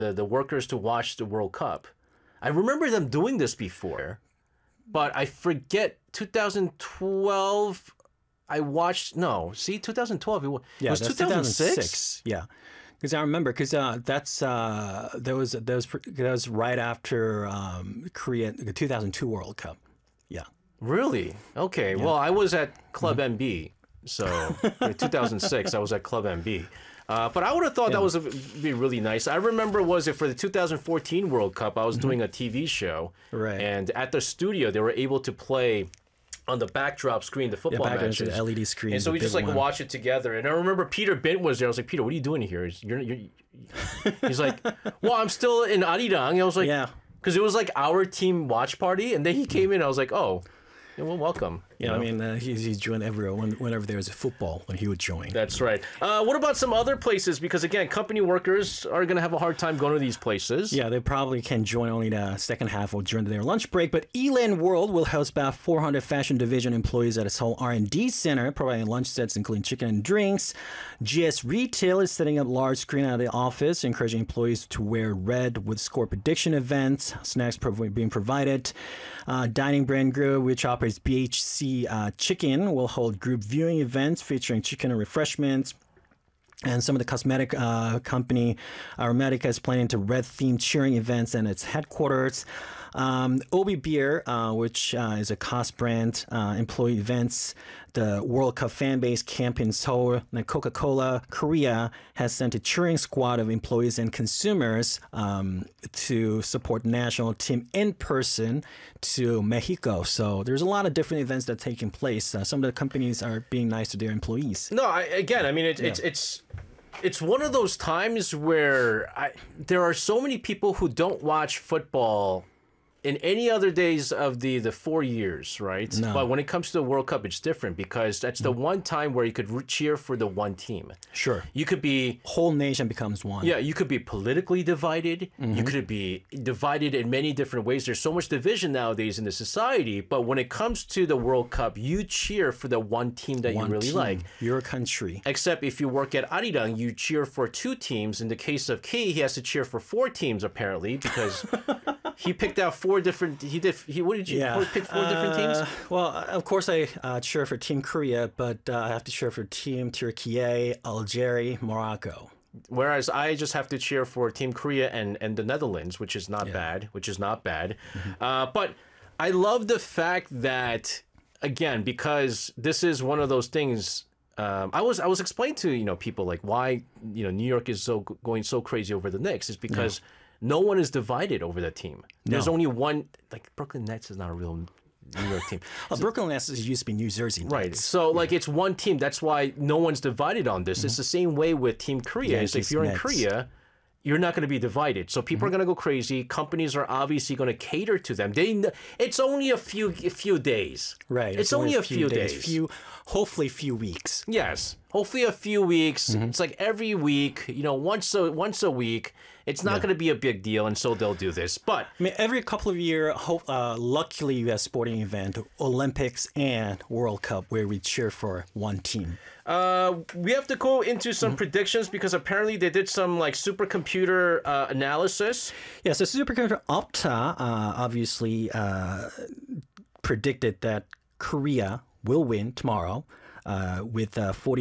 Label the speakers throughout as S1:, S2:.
S1: the workers to watch the World Cup. I remember them doing this before, but I forget 2012. I watched 2012. It was
S2: Yeah, that's
S1: 2006.
S2: Yeah, because I remember that was right after Korea the 2002 World Cup. Yeah.
S1: Really? Okay. Well, I was at Club MB, so in 2006 I was at Club MB. But I would have thought that was be really nice. I remember for the 2014 World Cup, I was doing a TV show,
S2: Right.
S1: And at the studio, they were able to play on the backdrop screen the football matches,
S2: the LED screen,
S1: and so we just like watch it together. And I remember Peter Bint was there. I was like, Peter, what are you doing here? He's like, well, I'm still in Arirang. And I was like,
S2: Yeah.
S1: because it was like our team watch party, and then he came in. I was like, oh. Yeah, well, welcome.
S2: Yeah, I mean, he's joined everyone whenever there's a football, when he would join.
S1: That's right. What about some other places? Because again, company workers are going to have a hard time going to these places.
S2: Yeah, they probably can join only the second half or during their lunch break. But Eland World will host about 400 fashion division employees at its whole R&D center, providing lunch sets including chicken and drinks. GS Retail is setting up large screen at the office, encouraging employees to wear red with score prediction events. Snacks being provided. Dining Brand Grill, which operates BHC Chicken, will hold group viewing events featuring chicken and refreshments. And some of the cosmetic company, Aromatica, is planning to red-themed cheering events in its headquarters. Obi Beer, which is a cost brand, employee events, the World Cup fan base camp in Seoul. And Coca-Cola Korea has sent a cheering squad of employees and consumers to support the national team in person to Mexico. So there's a lot of different events that are taking place. Some of the companies are being nice to their employees.
S1: No, it's one of those times where there are so many people who don't watch football in any other days of the 4 years, right?
S2: No.
S1: But when it comes to the World Cup, it's different because that's the one time where you could cheer for the one team.
S2: Sure.
S1: You could be...
S2: Whole nation becomes one.
S1: Yeah, you could be politically divided. You could be divided in many different ways. There's so much division nowadays in the society. But when it comes to the World Cup, you cheer for the one team that you really like.
S2: Your country.
S1: Except if you work at Arirang, you cheer for two teams. In the case of Key, he has to cheer for four teams, apparently, because he picked out four different... What did you pick? Four different teams?
S2: Well, of course I cheer for Team Korea, but I have to cheer for Team Turkey, Algeria, Morocco.
S1: Whereas I just have to cheer for Team Korea and the Netherlands, which is not bad. But I love the fact that, again, because this is one of those things... I was explaining to people like why New York is going so crazy over the Knicks is because no one is divided over that team. There's only one. Like Brooklyn Nets is not a real New York team.
S2: Brooklyn Nets used to be New Jersey Nets.
S1: Right. So like it's one team. That's why no one's divided on this. It's the same way with Team Korea. Is if you're in Korea, you're not going to be divided. So people are going to go crazy. Companies are obviously going to cater to them. It's only a few days.
S2: Right.
S1: It's only a few days.
S2: Hopefully few weeks.
S1: Yes. Hopefully a few weeks. It's like every week, once a week. It's not going to be a big deal, and so they'll do this. But
S2: I mean, every couple of years, luckily we have a sporting event, Olympics and World Cup, where we cheer for one team.
S1: We have to go into some predictions because apparently they did some like supercomputer analysis.
S2: Yeah, so supercomputer Opta obviously predicted that Korea will win tomorrow with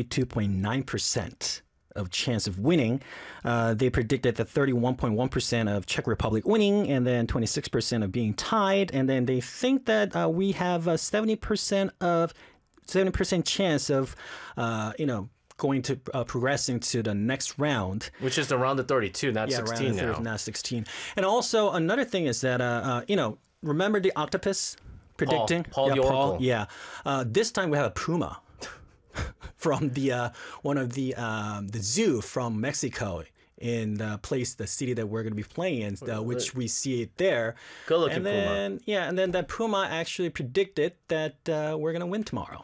S2: 42.9% of chance of winning. They predicted that 31.1% of Czech Republic winning and then 26% of being tied. And then they think that we have a 70% chance of, going to progressing to the next round.
S1: Which is the round of 32, not 16 now.
S2: Not 16. And also another thing is that, remember the octopus predicting?
S1: Paul the Oracle.
S2: Yeah. This time we have a puma. From the one of the zoo from Mexico in the city that we're going to be playing in, which we see it there.
S1: Good looking puma.
S2: Yeah, and then that puma actually predicted that we're going to win tomorrow.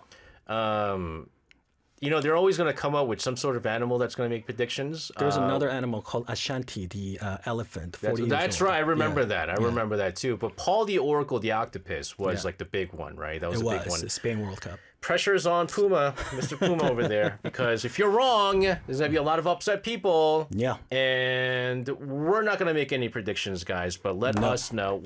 S1: They're always going to come up with some sort of animal that's going to make predictions.
S2: There's another animal called Ashanti, the elephant.
S1: That's right. I remember that. I remember that too. But Paul the Oracle, the octopus, was like the big one, right? That was a big one.
S2: The Spain World Cup.
S1: pressure's on Puma, Mr. Puma over there, because if you're wrong, there's gonna be a lot of upset people.
S2: Yeah.
S1: And we're not gonna make any predictions, guys, but let us know